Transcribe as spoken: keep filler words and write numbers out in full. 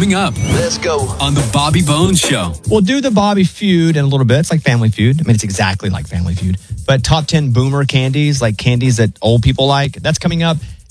Coming up. Let's go. On the Bobby Bones Show. We'll do the Bobby Feud in a little bit. It's like Family Feud. I mean, it's exactly like Family Feud. But top ten boomer candies, like candies that old people like, that's coming up.